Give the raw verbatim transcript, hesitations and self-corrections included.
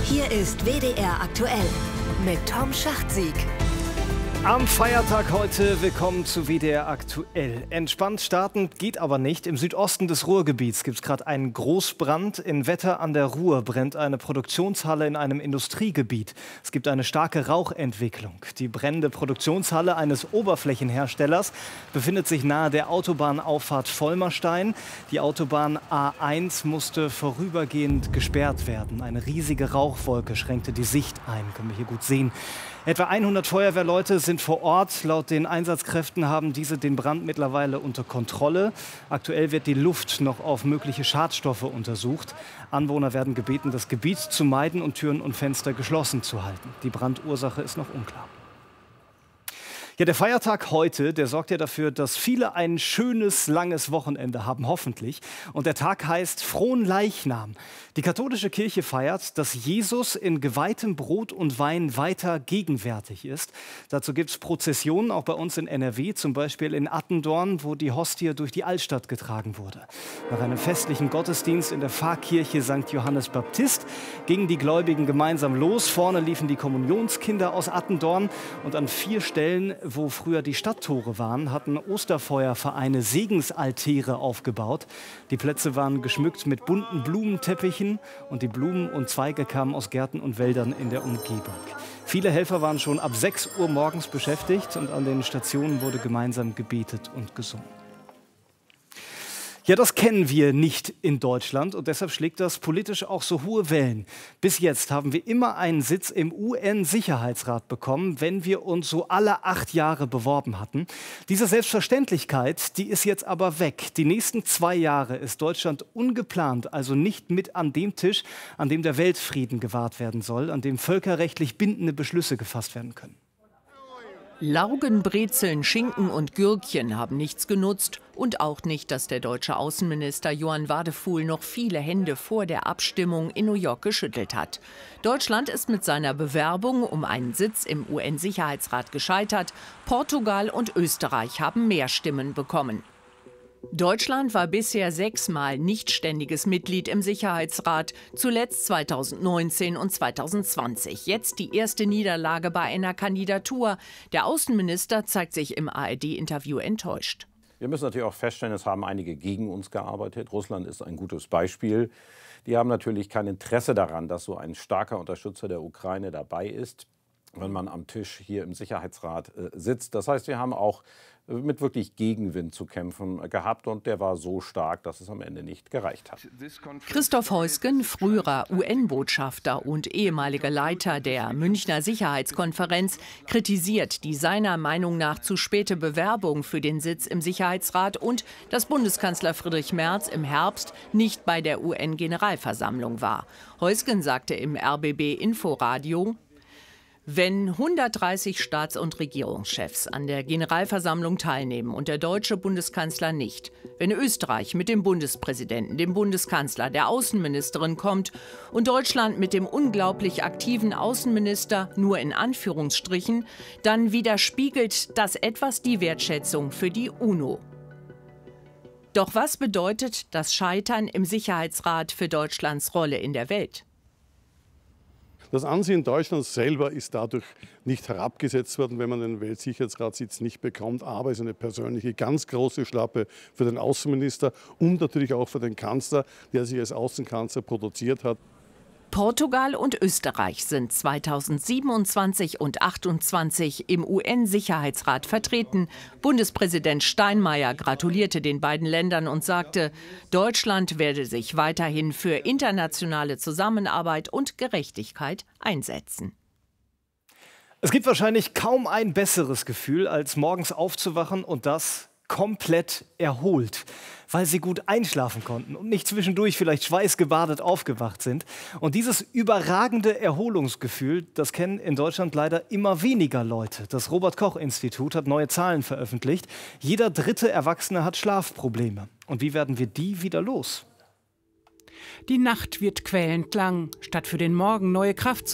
Hier ist W D R aktuell mit Tom Schachtsieg. Am Feiertag heute willkommen zu W D R aktuell. Entspannt starten geht aber nicht. Im Südosten des Ruhrgebiets gibt es gerade einen Großbrand. In Wetter an der Ruhr brennt eine Produktionshalle in einem Industriegebiet. Es gibt eine starke Rauchentwicklung. Die brennende Produktionshalle eines Oberflächenherstellers befindet sich nahe der Autobahnauffahrt Vollmerstein. Die Autobahn A eins musste vorübergehend gesperrt werden. Eine riesige Rauchwolke schränkte die Sicht ein, können wir hier gut sehen. Etwa hundert Feuerwehrleute sind vor Ort. Laut den Einsatzkräften haben diese den Brand mittlerweile unter Kontrolle. Aktuell wird die Luft noch auf mögliche Schadstoffe untersucht. Anwohner werden gebeten, das Gebiet zu meiden und Türen und Fenster geschlossen zu halten. Die Brandursache ist noch unklar. Ja, der Feiertag heute, der sorgt ja dafür, dass viele ein schönes, langes Wochenende haben, hoffentlich. Und der Tag heißt Fronleichnam. Die katholische Kirche feiert, dass Jesus in geweihtem Brot und Wein weiter gegenwärtig ist. Dazu gibt es Prozessionen, auch bei uns in N R W, zum Beispiel in Attendorn, wo die Hostie durch die Altstadt getragen wurde. Nach einem festlichen Gottesdienst in der Pfarrkirche Sankt Johannes Baptist gingen die Gläubigen gemeinsam los. Vorne liefen die Kommunionskinder aus Attendorn und an vier Stellen, wo früher die Stadttore waren, hatten Osterfeuervereine Segensaltäre aufgebaut. Die Plätze waren geschmückt mit bunten Blumenteppichen und die Blumen und Zweige kamen aus Gärten und Wäldern in der Umgebung. Viele Helfer waren schon ab sechs Uhr morgens beschäftigt und an den Stationen wurde gemeinsam gebetet und gesungen. Ja, das kennen wir nicht in Deutschland und deshalb schlägt das politisch auch so hohe Wellen. Bis jetzt haben wir immer einen Sitz im U N-Sicherheitsrat bekommen, wenn wir uns so alle acht Jahre beworben hatten. Diese Selbstverständlichkeit, die ist jetzt aber weg. Die nächsten zwei Jahre ist Deutschland ungeplant, also nicht mit an dem Tisch, an dem der Weltfrieden gewahrt werden soll, an dem völkerrechtlich bindende Beschlüsse gefasst werden können. Laugen, Brezeln, Schinken und Gürkchen haben nichts genutzt und auch nicht, dass der deutsche Außenminister Johann Wadephul noch viele Hände vor der Abstimmung in New York geschüttelt hat. Deutschland ist mit seiner Bewerbung um einen Sitz im U N-Sicherheitsrat gescheitert. Portugal und Österreich haben mehr Stimmen bekommen. Deutschland war bisher sechsmal nichtständiges Mitglied im Sicherheitsrat, zuletzt zweitausendneunzehn und zweitausendzwanzig. Jetzt die erste Niederlage bei einer Kandidatur. Der Außenminister zeigt sich im A R D-Interview enttäuscht. Wir müssen natürlich auch feststellen, es haben einige gegen uns gearbeitet. Russland ist ein gutes Beispiel. Die haben natürlich kein Interesse daran, dass so ein starker Unterstützer der Ukraine dabei ist, wenn man am Tisch hier im Sicherheitsrat äh, sitzt. Das heißt, wir haben auch mit wirklich Gegenwind zu kämpfen gehabt und der war so stark, dass es am Ende nicht gereicht hat. Christoph Heusgen, früherer U N-Botschafter und ehemaliger Leiter der Münchner Sicherheitskonferenz, kritisiert die seiner Meinung nach zu späte Bewerbung für den Sitz im Sicherheitsrat und dass Bundeskanzler Friedrich Merz im Herbst nicht bei der U N-Generalversammlung war. Heusgen sagte im R B B-Inforadio: Wenn hundertdreißig Staats- und Regierungschefs an der Generalversammlung teilnehmen und der deutsche Bundeskanzler nicht, wenn Österreich mit dem Bundespräsidenten, dem Bundeskanzler, der Außenministerin kommt und Deutschland mit dem unglaublich aktiven Außenminister nur in Anführungsstrichen, dann widerspiegelt das etwas die Wertschätzung für die UNO. Doch was bedeutet das Scheitern im Sicherheitsrat für Deutschlands Rolle in der Welt? Das Ansehen Deutschlands selber ist dadurch nicht herabgesetzt worden, wenn man den Weltsicherheitsratssitz nicht bekommt. Aber es ist eine persönliche, ganz große Schlappe für den Außenminister und natürlich auch für den Kanzler, der sich als Außenkanzler produziert hat. Portugal und Österreich sind zweitausendsiebenundzwanzig und achtundzwanzig im U N-Sicherheitsrat vertreten. Bundespräsident Steinmeier gratulierte den beiden Ländern und sagte, Deutschland werde sich weiterhin für internationale Zusammenarbeit und Gerechtigkeit einsetzen. Es gibt wahrscheinlich kaum ein besseres Gefühl, als morgens aufzuwachen und das komplett erholt, weil sie gut einschlafen konnten und nicht zwischendurch vielleicht schweißgebadet aufgewacht sind. Und dieses überragende Erholungsgefühl, das kennen in Deutschland leider immer weniger Leute. Das Robert-Koch-Institut hat neue Zahlen veröffentlicht. Jeder dritte Erwachsene hat Schlafprobleme. Und wie werden wir die wieder los? Die Nacht wird quälend lang, statt für den Morgen neue Kraft zu